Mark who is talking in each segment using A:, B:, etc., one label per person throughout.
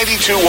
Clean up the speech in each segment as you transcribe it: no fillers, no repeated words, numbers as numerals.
A: 92.1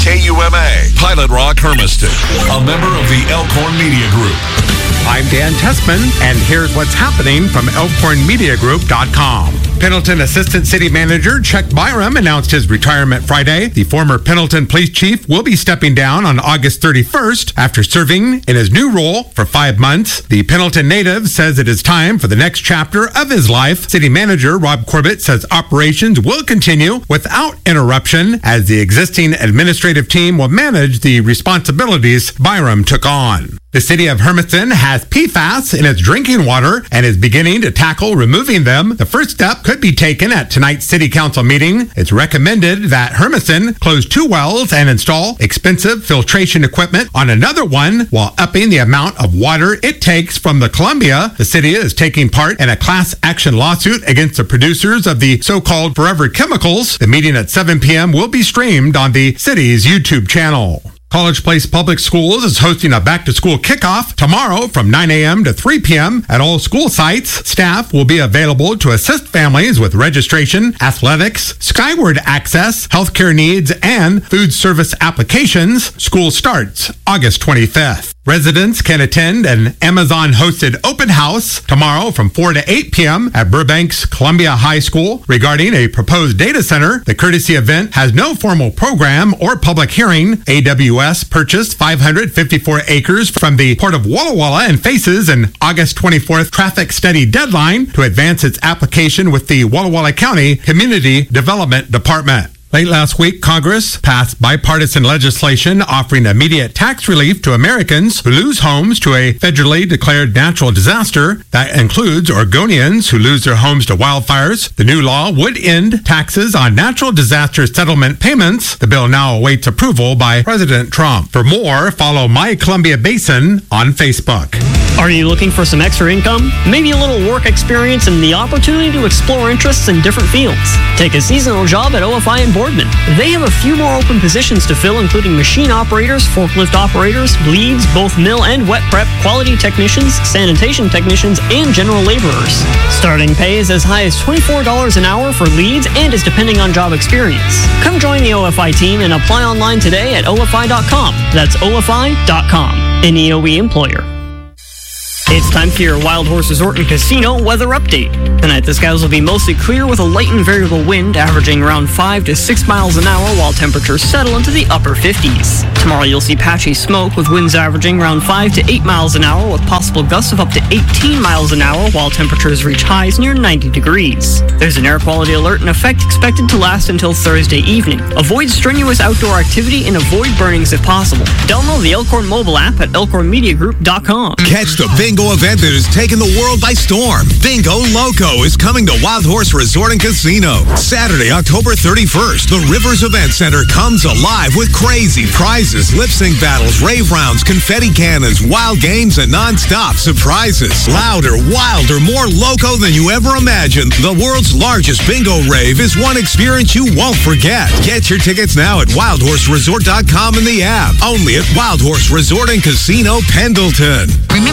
A: KUMA. Pilot Rock Hermiston, a member of the Elkhorn Media Group.
B: I'm Dan Tessman, and here's what's happening from ElkhornMediaGroup.com. Pendleton Assistant City Manager Chuck Byram announced his retirement Friday. The former Pendleton Police Chief will be stepping down on August 31st after serving in his new role for 5 months. The Pendleton native says it is time for the next chapter of his life. City Manager Rob Corbett says operations will continue without interruption as the existing administrative team will manage the responsibilities Byram took on. The city of Hermiston has PFAS in its drinking water and is beginning to tackle removing them. The first step could be taken at tonight's city council meeting. It's recommended that Hermiston close 2 wells and install expensive filtration equipment on another one while upping the amount of water it takes from the Columbia. The city is taking part in a class action lawsuit against the producers of the so-called Forever Chemicals. The meeting at 7 p.m. will be streamed on the city's YouTube channel. College Place Public Schools is hosting a back-to-school kickoff tomorrow from 9 a.m. to 3 p.m. at all school sites. Staff will be available to assist families with registration, athletics, Skyward access, healthcare needs, and food service applications. School starts August 25th. Residents can attend an Amazon-hosted open house tomorrow from 4 to 8 p.m. at Burbank's Columbia High School regarding a proposed data center. The courtesy event has no formal program or public hearing. AWS purchased 554 acres from the Port of Walla Walla and faces an August 24th traffic study deadline to advance its application with the Walla Walla County Community Development Department. Late last week, Congress passed bipartisan legislation offering immediate tax relief to Americans who lose homes to a federally declared natural disaster. That includes Oregonians who lose their homes to wildfires. The new law would end taxes on natural disaster settlement payments. The bill now awaits approval by President Trump. For more, follow My Columbia Basin on Facebook.
C: Are you looking for some extra income? Maybe a little work experience and the opportunity to explore interests in different fields? Take a seasonal job at OFI in Boardman. They have a few more open positions to fill, including machine operators, forklift operators, leads, both mill and wet prep, quality technicians, sanitation technicians, and general laborers. Starting pay is as high as $24 an hour for leads and is depending on job experience. Come join the OFI team and apply online today at OFI.com. That's OFI.com. An EOE employer. It's time for your Wild Horse Resort and Casino weather update. Tonight, the skies will be mostly clear with a light and variable wind averaging around 5 to 6 miles an hour while temperatures settle into the upper 50s. Tomorrow, you'll see patchy smoke with winds averaging around 5 to 8 miles an hour with possible gusts of up to 18 miles an hour while temperatures reach highs near 90 degrees. There's an air quality alert in effect expected to last until Thursday evening. Avoid strenuous outdoor activity and avoid burnings if possible. Download the Elkhorn mobile app at ElkhornMediaGroup.com.
D: Catch the bingo event that has taken the world by storm. Bingo Loco is coming to Wild Horse Resort and Casino. Saturday, October 31st, the Rivers Event Center comes alive with crazy prizes, lip sync battles, rave rounds, confetti cannons, wild games, and non-stop surprises. Louder, wilder, more loco than you ever imagined. The world's largest bingo rave is one experience you won't forget. Get your tickets now at WildHorseResort.com in the app. Only at Wild Horse Resort and Casino, Pendleton.